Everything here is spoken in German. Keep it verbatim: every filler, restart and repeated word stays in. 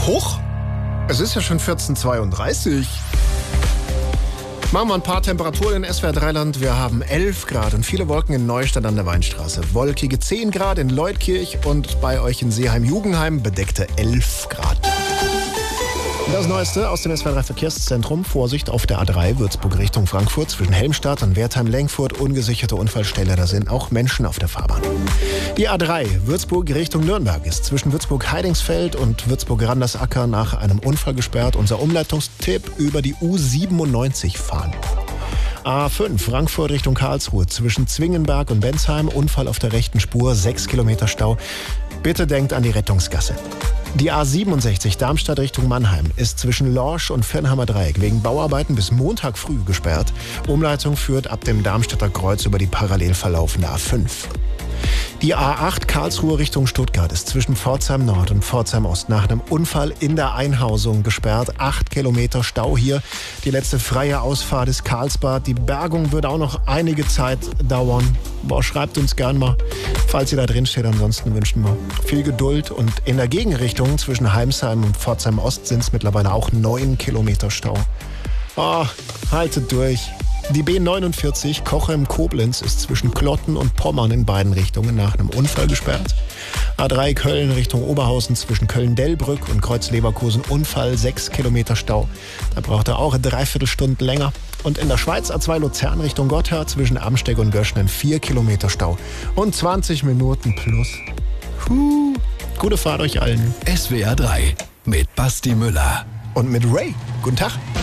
Hoch, es ist ja schon vierzehn Uhr zweiunddreißig. Machen wir ein paar Temperaturen in S W R drei Land. Wir haben elf Grad und viele Wolken in Neustadt an der Weinstraße. Wolkige zehn Grad in Leutkirch und bei euch in Seeheim-Jugendheim bedeckte elf Grad. Das Neueste aus dem S W R drei Verkehrszentrum. Vorsicht auf der A drei Würzburg Richtung Frankfurt zwischen Helmstadt und Wertheim-Lenkfurt. Ungesicherte Unfallstelle, da sind auch Menschen auf der Fahrbahn. Die A drei Würzburg Richtung Nürnberg ist zwischen Würzburg-Heidingsfeld und Würzburg-Randersacker nach einem Unfall gesperrt. Unser Umleitungstipp: über die U siebenundneunzig fahren. A fünf Frankfurt Richtung Karlsruhe zwischen Zwingenberg und Bensheim. Unfall auf der rechten Spur, sechs Kilometer Stau. Bitte denkt an die Rettungsgasse. Die A siebenundsechzig Darmstadt Richtung Mannheim ist zwischen Lorsch und Viernheimer Dreieck wegen Bauarbeiten bis Montag früh gesperrt. Umleitung führt ab dem Darmstädter Kreuz über die parallel verlaufende A fünf. Die A acht Karlsruhe Richtung Stuttgart ist zwischen Pforzheim Nord und Pforzheim Ost nach einem Unfall in der Einhausung gesperrt. Acht Kilometer Stau hier. Die letzte freie Ausfahrt ist Karlsbad. Die Bergung wird auch noch einige Zeit dauern. Boah, schreibt uns gern mal, falls ihr da drin steht. Ansonsten wünschen wir viel Geduld. Und in der Gegenrichtung zwischen Heimsheim und Pforzheim Ost sind es mittlerweile auch neun Kilometer Stau. Oh, haltet durch. Die B neunundvierzig Kochem-Koblenz ist zwischen Klotten und Pommern in beiden Richtungen nach einem Unfall gesperrt. A drei Köln Richtung Oberhausen zwischen Köln-Dellbrück und Kreuz-Leverkusen Unfall, sechs Kilometer Stau. Da braucht er auch eine Dreiviertelstunde länger. Und in der Schweiz A zwei Luzern Richtung Gotthard zwischen Amsteg und Göschnen vier Kilometer Stau. Und zwanzig Minuten plus. Puh. Gute Fahrt euch allen. S W R drei mit Basti Müller. Und mit Ray. Guten Tag.